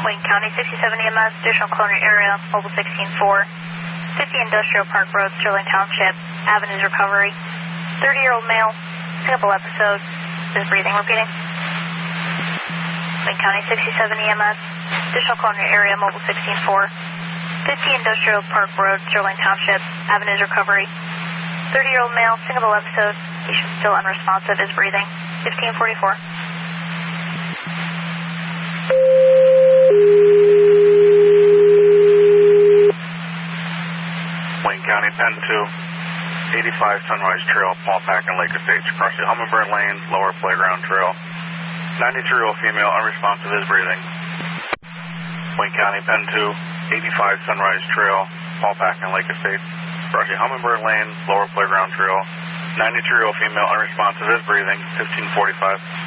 Wayne County 67 EMS, additional colonial area, mobile 16-4. 50 Industrial Park Road, Sterling Township, Avenues Recovery. 30-year-old male, single episode, is breathing, repeating. Wayne County 67 EMS, additional colonial area, mobile 16-4. 50 Industrial Park Road, Sterling Township, Avenues Recovery. 30-year-old male, single episode, patient still unresponsive, is breathing. 1544. Wayne County, Pen 2, 85 Sunrise Trail, Paul Pack and Lake Estates, crossing Hummingbird Lane, Lower Playground Trail. 93-year-old female, unresponsive, is breathing. Wayne County, Pen 2, 85 Sunrise Trail, Paul Pack and Lake Estates, crossing Hummingbird Lane, Lower Playground Trail. 92-year-old female, unresponsive, is breathing. 1545.